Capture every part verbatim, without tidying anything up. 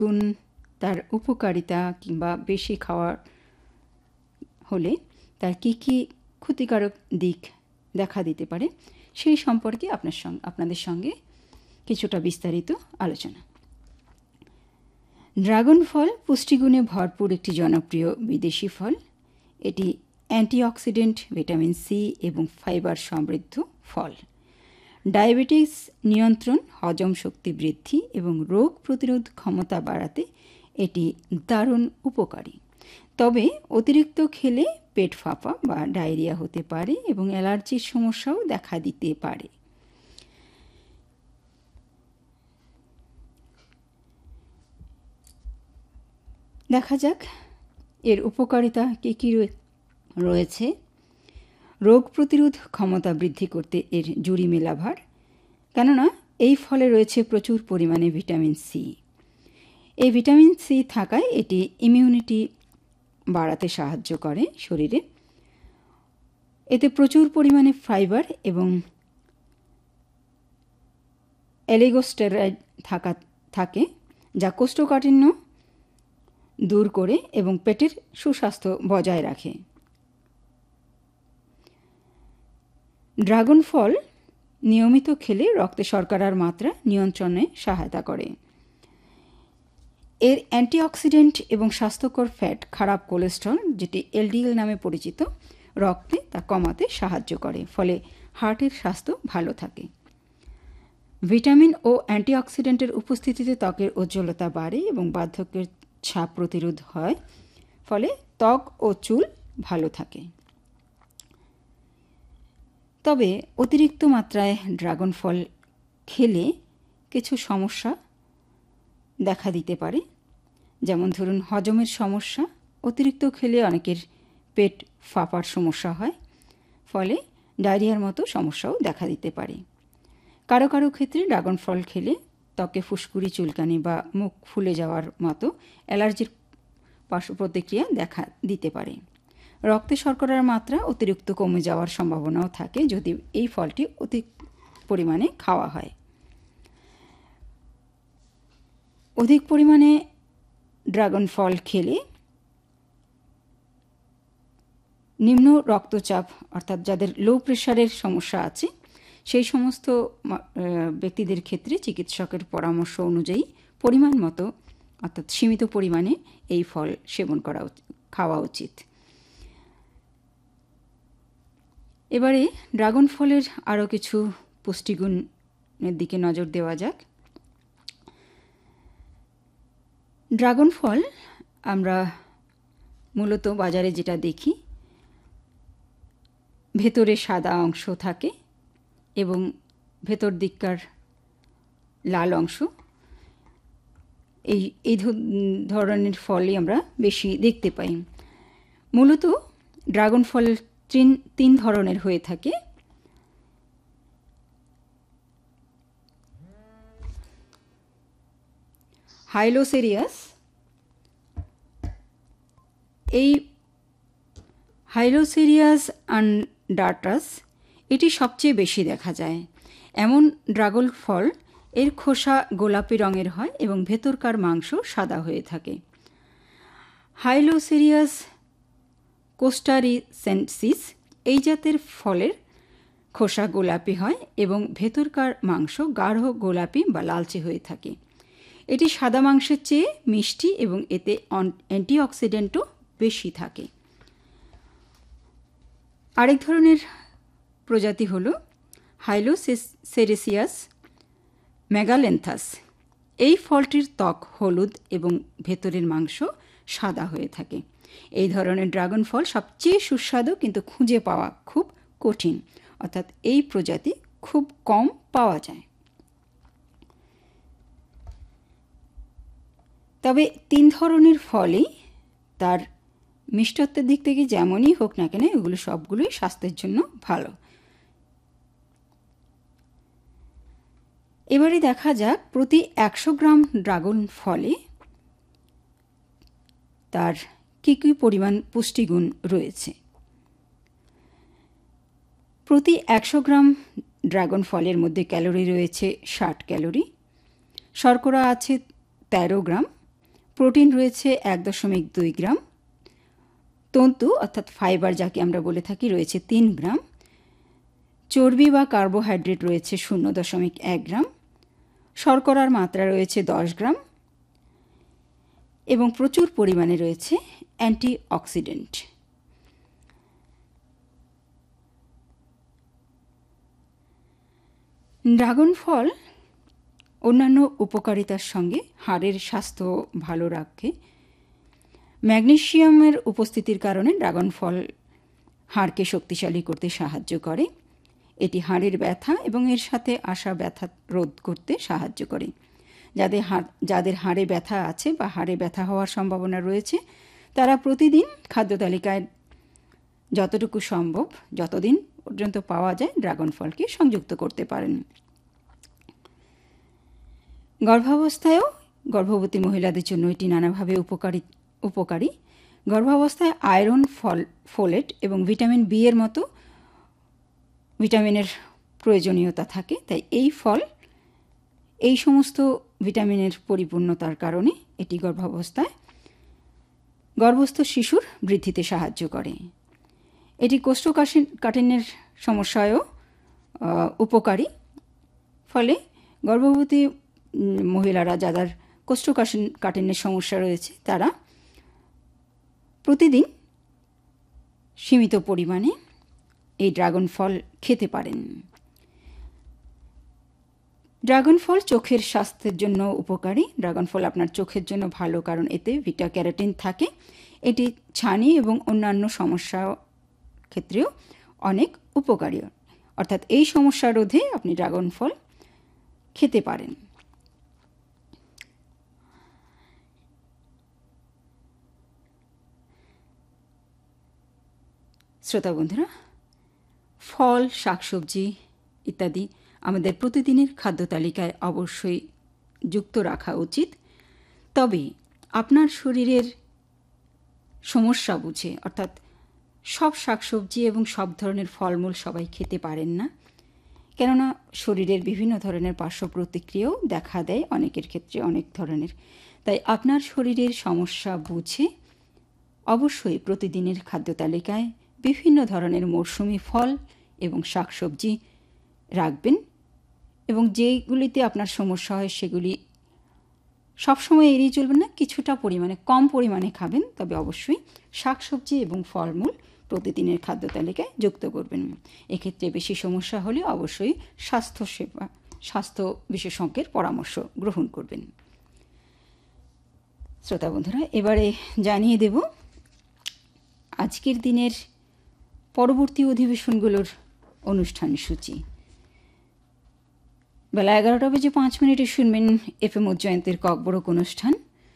গুণ তার উপকারিতা কিংবা বেশি খাওয়ার হলে তার কী কী ক্ষতিকারক দিক দেখা দিতে পারে সেই সম্পর্কে আপনার সঙ্গে আপনাদের সঙ্গে কিছুটা বিস্তারিত আলোচনা। ড্রাগন ফল পুষ্টিগুণে ভরপুর একটি জনপ্রিয় বিদেশি ফল। এটি অ্যান্টিঅক্সিডেন্ট, ভিটামিন সি এবং ফাইবার সমৃদ্ধ ফল। ডায়াবেটিস নিয়ন্ত্রণ, হজম শক্তি বৃদ্ধি এবং রোগ প্রতিরোধ ক্ষমতা বাড়াতে এটি দারুণ উপকারী। তবে অতিরিক্ত খেলে পেট ফাঁপা বা ডায়রিয়া হতে পারে এবং অ্যালার্জির সমস্যাও দেখা দিতে পারে। দেখা যাক এর উপকারিতা কী কী রয়েছে। রোগ প্রতিরোধ ক্ষমতা বৃদ্ধি করতে এর জুড়ি মেলা ভার, কেননা এই ফলে রয়েছে প্রচুর পরিমাণে ভিটামিন সি। এই ভিটামিন সি থাকায় এটি ইমিউনিটি বাড়াতে সাহায্য করে শরীরে। এতে প্রচুর পরিমাণে ফাইবার এবং অ্যালিগোস্টেরয়েড থাকা থাকে যা কোষ্ঠকাঠিন্য দূর করে এবং পেটের সুস্বাস্থ্য বজায় রাখে। ড্রাগন ফল নিয়মিত খেলে রক্তে শর্করার মাত্রা নিয়ন্ত্রণে সহায়তা করে। এর অ্যান্টিঅক্সিডেন্ট এবং স্বাস্থ্যকর ফ্যাট, খারাপ কোলেস্ট্রল যেটি এলডিএল নামে পরিচিত, রক্তে তা কমাতে সাহায্য করে, ফলে হার্টের স্বাস্থ্য ভালো থাকে। ভিটামিন ও অ্যান্টিঅক্সিডেন্টের উপস্থিতিতে ত্বকের উজ্জ্বলতা বাড়ে এবং বার্ধক্যের ছাপ প্রতিরোধ হয়, ফলে ত্বক ও চুল ভালো থাকে। তবে অতিরিক্ত মাত্রায় ড্রাগন ফল খেলে কিছু সমস্যা দেখা দিতে পারে, যেমন ধরুন হজমের সমস্যা। অতিরিক্ত খেলে অনেকের পেট ফাঁপার সমস্যা হয়, ফলে ডায়রিয়ার মতো সমস্যাও দেখা দিতে পারে। কারো কারো ক্ষেত্রে ড্রাগন ফল খেলে ত্বকে ফুসকুড়ি, চুলকানি বা মুখ ফুলে যাওয়ার মতো অ্যালার্জির পার্শ্ব প্রতিক্রিয়া দেখা দিতে পারে। রক্তে শর্করার মাত্রা অতিরিক্ত কমে যাওয়ার সম্ভাবনাও থাকে যদি এই ফলটি অধিক পরিমাণে খাওয়া হয়। অধিক পরিমাণে ড্রাগন ফল খেলে নিম্ন রক্তচাপ, অর্থাৎ যাদের লো প্রেশারের সমস্যা আছে, সেই সমস্ত ব্যক্তিদের ক্ষেত্রে চিকিৎসকের পরামর্শ অনুযায়ী পরিমাণ মতো, অর্থাৎ সীমিত পরিমাণে এই ফল সেবন করা খাওয়া উচিত। এবারে ড্রাগন ফলের আরও কিছু পুষ্টিগুণের দিকে নজর দেওয়া যাক। ড্রাগন ফল আমরা মূলত বাজারে যেটা দেখি, ভেতরে সাদা অংশ থাকে এবং ভেতর দিককার লাল অংশ, এই এই ধরনের ফলই আমরা বেশি দেখতে পাই। মূলত ড্রাগন ফল তিন তিন ধরনের হয়ে থাকে। হাইলোসেরিয়াস, এই হাইলোসেরিয়াস আনডাটাস এটি সবচেয়ে বেশি দেখা যায়। এমন ড্রাগন ফল এর খোসা গোলাপি রঙের হয় এবং ভেতরকার মাংস সাদা হয়ে থাকে। হাইলোসেরিয়াস কোস্টারিসেন্সিস এই জাতের ফলের খোসা গোলাপি হয় এবং ভেতরকার মাংস গাঢ় গোলাপি বা লালচে হয়ে থাকে। এটি সাদা মাংসের চেয়ে মিষ্টি এবং এতে অ্যান্টিঅক্সিডেন্টও বেশি থাকে। আরেক ধরনের প্রজাতি হল হাইলোসেরিয়াস মেগালেন্থাস। এই ফলটির ত্বক হলুদ এবং ভেতরের মাংস সাদা হয়ে থাকে। এই ধরনের ড্রাগন ফল সবচেয়ে সুস্বাদু, কিন্তু খুঁজে পাওয়া খুব কঠিন, অর্থাৎ এই প্রজাতি খুব কম পাওয়া যায়। তবে তিন ধরনের ফলই তার মিষ্টত্বের দিক থেকে যেমনই হোক না কেন, এগুলো সবগুলোই স্বাস্থ্যের জন্য ভালো। এবারে দেখা যাক প্রতি একশো গ্রাম ড্রাগন ফলে তার কী কী পরিমাণ পুষ্টিগুণ রয়েছে। প্রতি একশো গ্রাম ড্রাগন ফলের মধ্যে ক্যালোরি রয়েছে ষাট ক্যালোরি, শর্করা আছে তেরো গ্রাম, প্রোটিন রয়েছে এক দশমিক দুই গ্রাম, তন্তু অর্থাৎ ফাইবার যাকে আমরা বলে থাকি রয়েছে তিন গ্রাম, চর্বি বা কার্বোহাইড্রেট রয়েছে শূন্য দশমিক এক গ্রাম, শর্করার মাত্রা রয়েছে দশ গ্রাম এবং প্রচুর পরিমাণে রয়েছে অ্যান্টিঅক্সিডেন্ট। ড্রাগন ফল অন্যান্য উপকারিতার সঙ্গে হাড়ের স্বাস্থ্য ভালো রাখে। ম্যাগনেসিয়ামের উপস্থিতির কারণে ড্রাগন ফল হাড়কে শক্তিশালী করতে সাহায্য করে। এটি হাড়ের ব্যথা এবং এর সাথে আসা ব্যথা রোধ করতে সাহায্য করে। যাদের হাড় যাদের হাড়ে ব্যথা আছে বা হাড়ে ব্যথা হওয়ার সম্ভাবনা রয়েছে তারা প্রতিদিন খাদ্য তালিকায় যতটুকু সম্ভব যতদিন পর্যন্ত পাওয়া যায় ড্রাগন ফলকে সংযুক্ত করতে পারেন। গর্ভাবস্থায়ও গর্ভবতী মহিলাদের জন্য এটি নানাভাবে উপকারী উপকারী গর্ভাবস্থায় আয়রন, ফল ফোলেট এবং ভিটামিন বি এর মতো ভিটামিনের প্রয়োজনীয়তা থাকে। তাই এই ফল এই সমস্ত ভিটামিনের পরিপূর্ণতার কারণে এটি গর্ভাবস্থায় গর্ভস্থ শিশুর বৃদ্ধিতে সাহায্য করে। এটি কোষ্ঠকাঠিন্যের সমস্যায়ও উপকারী। ফলে গর্ভবতী মহিলারা যাদের কোষ্ঠকাঠিন্যের সমস্যা রয়েছে তারা প্রতিদিন সীমিত পরিমাণে এই ড্রাগন ফল খেতে পারেন। ড্রাগন ফল চোখের স্বাস্থ্যের জন্য উপকারী। ড্রাগন ফল আপনার চোখের জন্য ভালো, কারণ এতে ভিটা ক্যারোটিন থাকে। এটি ছানি এবং অন্যান্য সমস্যা ক্ষেত্রেও অনেক উপকারী, অর্থাৎ এই সমস্যা রোধে আপনি ড্রাগন ফল খেতে পারেন। শ্রোতা বন্ধুরা, ফল, শাকসবজি ইত্যাদি আমাদের প্রতিদিনের খাদ্য তালিকায় অবশ্যই যুক্ত রাখা উচিত। তবে আপনার শরীরের সমস্যা বুঝে, অর্থাৎ সব শাকসবজি এবং সব ধরনের ফলমূল সবাই খেতে পারেন না, কেননা শরীরের বিভিন্ন ধরনের পার্শ্ব প্রতিক্রিয়াও দেখা দেয় অনেকের ক্ষেত্রে অনেক ধরনের। তাই আপনার শরীরের সমস্যা বুঝে অবশ্যই প্রতিদিনের খাদ্য তালিকায় বিভিন্ন ধরনের মৌসুমি ফল এবং শাকসবজি রাখবেন এবং যেগুলিতে আপনার সমস্যা হয় সেগুলি সবসময় এড়িয়ে চলবেন না, কিছুটা পরিমাণে কম পরিমাণে খাবেন। তবে অবশ্যই শাকসবজি এবং ফলমূল প্রতিদিনের খাদ্য তালিকায় যুক্ত করবেন। এক্ষেত্রে বেশি সমস্যা হলে অবশ্যই স্বাস্থ্য সেবা স্বাস্থ্য বিশেষজ্ঞের পরামর্শ গ্রহণ করবেন। শ্রোতা বন্ধুরা, এবারে জানিয়ে দেব আজকের দিনের পরবর্তী অধিবেশনগুলোর অনুষ্ঠান সূচি। বেলা এগারোটা বেজে পাঁচ মিনিটে শুনবেন এফ এম উজ্জয়ন্তীর ককবরক অনুষ্ঠান।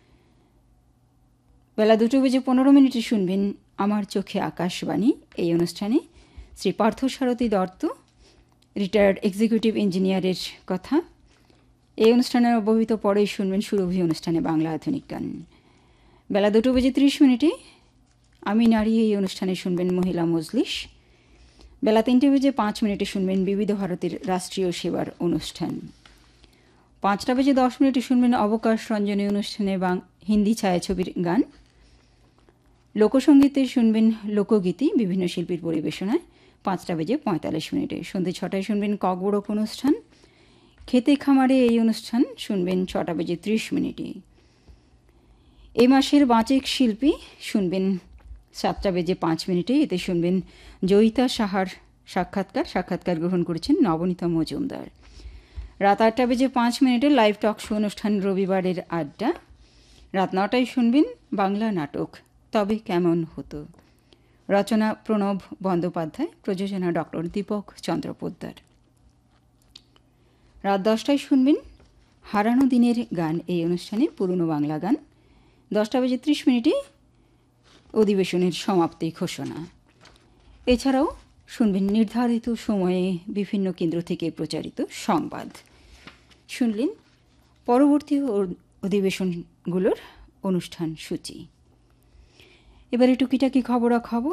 বেলা দুটো বেজে পনেরো মিনিটে শুনবেন আমার চোখে আকাশবাণী। এই অনুষ্ঠানে শ্রী পার্থসারথী দত্ত, রিটায়ার্ড এক্সিকিউটিভ ইঞ্জিনিয়ারের কথা। এই অনুষ্ঠানের অব্যবহিত পরেই শুনবেন সুরভি অনুষ্ঠানে বাংলা আধুনিক গান। বেলা দুটো বেজে ত্রিশ মিনিটে আমি নারী, এই অনুষ্ঠানে শুনবেন মহিলা মজলিস। বেলা তিনটে বেজে পাঁচ মিনিটে শুনবেন বিবিধ ভারতীর রাষ্ট্রীয় সেবার অনুষ্ঠান। পাঁচটা বেজে দশ মিনিটে শুনবেন অবকাশ রঞ্জনী অনুষ্ঠানে বাং হিন্দি ছায়াছবির গান। লোকসঙ্গীতে শুনবেন লোকগীতি বিভিন্ন শিল্পীর পরিবেশনায় পাঁচটা বেজে পঁয়তাল্লিশ মিনিটে। সন্ধ্যে ছটায় শুনবেন ককবরক অনুষ্ঠান। খেতে খামারে এই অনুষ্ঠান শুনবেন ছটা বেজে ত্রিশ মিনিটে। এই মাসের বাঁচিক শিল্পী শুনবেন সাতটা বেজে পাঁচ মিনিটে। এতে শুনবেন জয়িতা সাহার সাক্ষাৎকার সাক্ষাৎকার গ্রহণ করেছেন নবনীতা মজুমদার। রাত আটটা বেজে পাঁচ মিনিটে লাইভ টক শো অনুষ্ঠান রবিবারের আড্ডা। রাত নটায় শুনবেন বাংলা নাটক তবে কেমন হতো, রচনা প্রণব বন্দ্যোপাধ্যায়, প্রযোজনা ডক্টর দীপক চন্দ্র পোদ্দার। রাত দশটায় শুনবেন হারানো দিনের গান, এই অনুষ্ঠানে পুরনো বাংলা গান। দশটা বেজে ত্রিশ মিনিটে অধিবেশনের সমাপ্তি ঘোষণা। এছাড়াও শুনবেন নির্ধারিত সময়ে বিভিন্ন কেন্দ্র থেকে প্রচারিত সংবাদ। শুনলেন পরবর্তী অধিবেশনগুলোর অনুষ্ঠান সূচি। এবারে টুকিটাকি খবরাখবর।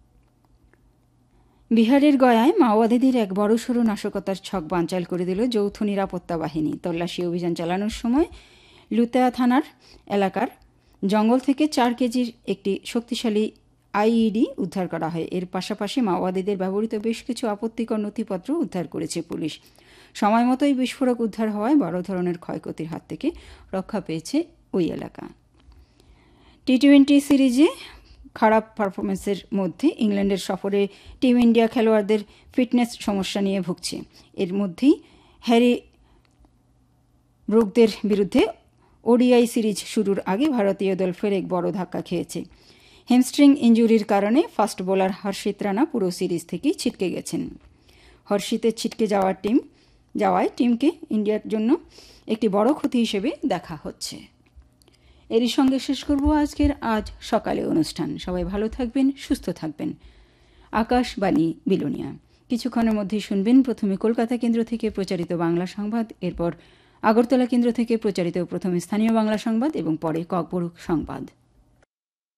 বিহারের গয়ায় মাওবাদীদের এক বড়সড় নাশকতার ছক বানচাল করে দিল যৌথ নিরাপত্তা বাহিনী। তল্লাশি অভিযান চালানোর সময় লুতেয়া থানার এলাকার জঙ্গল থেকে চার কেজির একটি শক্তিশালী আইইডি উদ্ধার করা হয়। এর পাশাপাশি মাওবাদীদের ব্যবহৃত বেশ কিছু আপত্তিকর নথিপত্র উদ্ধার করেছে পুলিশ। সময় মতোই বিস্ফোরক উদ্ধার হওয়ায় বড় ধরনের ক্ষয়ক্ষতির হাত থেকে রক্ষা পেয়েছে ওই এলাকা। টি টোয়েন্টি সিরিজে খারাপ পারফরমেন্সের মধ্যে ইংল্যান্ডের সফরে টিম ইন্ডিয়া খেলোয়াড়দের ফিটনেস সমস্যা নিয়ে ভুগছে। এর মধ্যেই হ্যারি ব্রুকদের বিরুদ্ধে ওডিআই সিরিজ শুরুর আগে ভারতীয় দল ফের এক বড় ধাক্কা খেয়েছে। হ্যামস্ট্রিং ইনজুরির কারণে ফাস্ট বোলার হর্ষিত রানা পুরো সিরিজ থেকেই ছিটকে গেছেন। হর্ষিতের ছিটকে যাওয়ার টিম যাওয়ায় টিমকে ইন্ডিয়ার জন্য একটি বড় ক্ষতি হিসেবে দেখা হচ্ছে। এরই সঙ্গে শেষ করব আজকের আজ সকালে অনুষ্ঠান। সবাই ভালো থাকবেন, সুস্থ থাকবেন। আকাশবাণী বিলোনিয়া। কিছুক্ষণের মধ্যেই শুনবেন প্রথমে কলকাতা কেন্দ্র থেকে প্রচারিত বাংলা সংবাদ, এরপর আগরতলা কেন্দ্র থেকে প্রচারিত প্রথমে স্থানীয় বাংলা সংবাদ এবং পরে ককবরক সংবাদ।